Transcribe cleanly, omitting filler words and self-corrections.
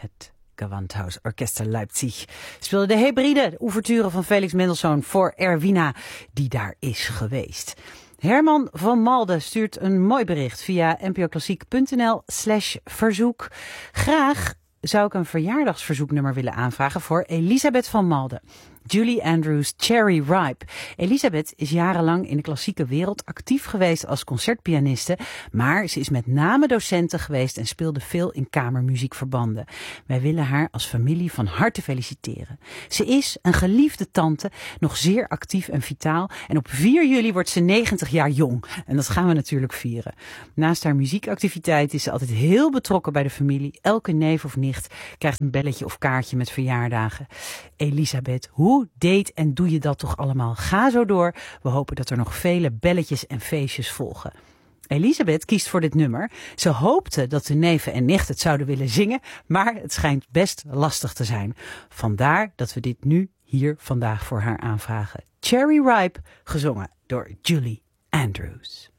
Het Gewandhaus Orchester Leipzig speelde de Hebride, de ouverture van Felix Mendelssohn voor Erwina, die daar is geweest. Herman van Malden stuurt een mooi bericht via npoklassiek.nl/verzoek. Graag zou ik een verjaardagsverzoeknummer willen aanvragen voor Elisabeth van Malden. Julie Andrews, Cherry Ripe. Elisabeth is jarenlang in de klassieke wereld actief geweest als concertpianiste, maar ze is met name docente geweest en speelde veel in kamermuziekverbanden. Wij willen haar als familie van harte feliciteren. Ze is een geliefde tante, nog zeer actief en vitaal, en op 4 juli wordt ze 90 jaar jong. En dat gaan we natuurlijk vieren. Naast haar muziekactiviteit is ze altijd heel betrokken bij de familie. Elke neef of nicht krijgt een belletje of kaartje met verjaardagen. Elisabeth, hoe deed en doe je dat toch allemaal? Ga zo door. We hopen dat er nog vele belletjes en feestjes volgen. Elisabeth kiest voor dit nummer. Ze hoopte dat de neven en nicht het zouden willen zingen, maar het schijnt best lastig te zijn. Vandaar dat we dit nu hier vandaag voor haar aanvragen. Cherry Ripe, gezongen door Julie Andrews.